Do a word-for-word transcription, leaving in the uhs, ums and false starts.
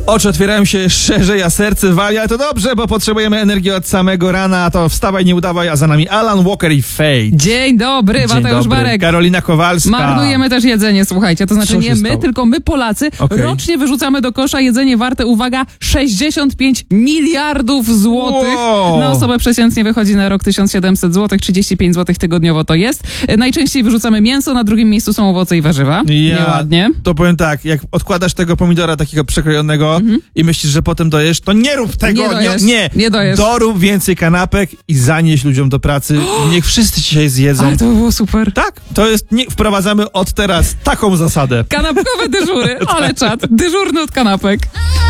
Oczy otwierają się szerzej, a serce wali, ale to dobrze, bo potrzebujemy energii od samego rana, a to wstawaj, nie udawaj, a za nami Alan Walker i Fate. Dzień dobry, Dzień Mateusz dobry. Marek. Karolina Kowalska. Marnujemy też jedzenie, słuchajcie, to znaczy Co się nie my, stało? tylko my Polacy Okej. rocznie wyrzucamy do kosza jedzenie warte, uwaga, sześćdziesiąt pięć miliardów złotych. Wow. Na osobę przeciętnie wychodzi na rok tysiąc siedemset złotych, trzydzieści pięć złotych tygodniowo to jest. E, Najczęściej wyrzucamy mięso, na drugim miejscu są owoce i warzywa. Ja Nieładnie. to powiem tak, jak odkładasz tego pomidora takiego przekrojonego i myślisz, że potem dojesz, to nie rób tego, Nie dojesz, nie, nie dojesz. Dorób więcej kanapek i zanieś ludziom do pracy. Niech wszyscy dzisiaj zjedzą. Ale to by było super. Tak, to jest, nie, wprowadzamy od teraz taką zasadę. Kanapkowe dyżury, ale czad. Dyżurny od kanapek.